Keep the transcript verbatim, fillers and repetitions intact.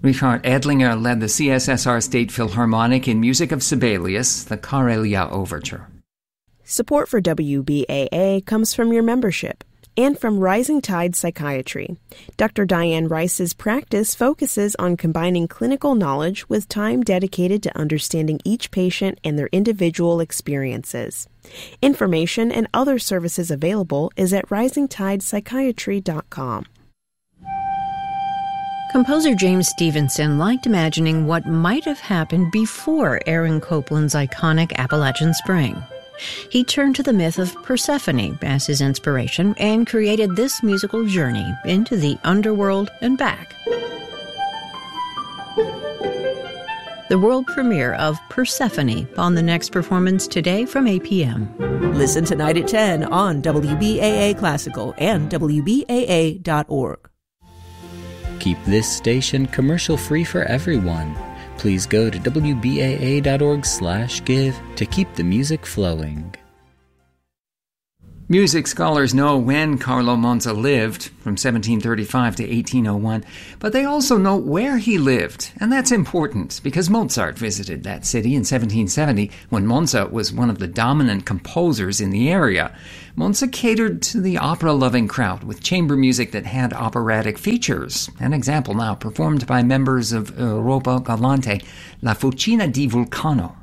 Richard Edlinger led the C S S R State Philharmonic in music of Sibelius, the Karelia Overture. Support for W B A A comes from your membership and from Rising Tide Psychiatry. Doctor Diane Rice's practice focuses on combining clinical knowledge with time dedicated to understanding each patient and their individual experiences. Information and other services available is at rising tide psychiatry dot com. Composer James Stevenson liked imagining what might have happened before Aaron Copland's iconic Appalachian Spring. He turned to the myth of Persephone as his inspiration and created this musical journey into the underworld and back. The world premiere of Persephone on the next performance today from eight p.m. Listen tonight at ten on W B A A Classical and W B A A dot org. Keep this station commercial-free for everyone. Please go to W B A A dot org slash give to keep the music flowing. Music scholars know when Carlo Monza lived, from seventeen thirty-five to eighteen oh one, but they also know where he lived, and that's important because Mozart visited that city in seventeen seventy when Monza was one of the dominant composers in the area. Monza catered to the opera-loving crowd with chamber music that had operatic features. An example now performed by members of Europa Galante, La Fucina di Vulcano.